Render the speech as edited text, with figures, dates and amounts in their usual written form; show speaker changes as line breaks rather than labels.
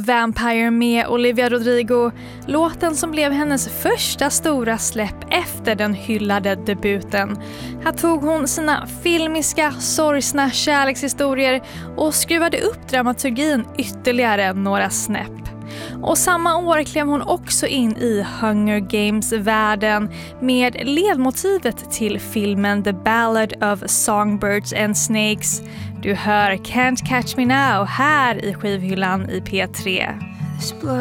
Vampire med Olivia Rodrigo, låten som blev hennes första stora släpp efter den hyllade debuten. Här tog hon sina filmiska, sorgsna kärlekshistorier och skruvade upp dramaturgin ytterligare några snäpp. Och samma år klev hon också in i Hunger Games-världen med ledmotivet till filmen The Ballad of Songbirds and Snakes. Du hör Can't Catch Me Now här i skivhyllan i P3.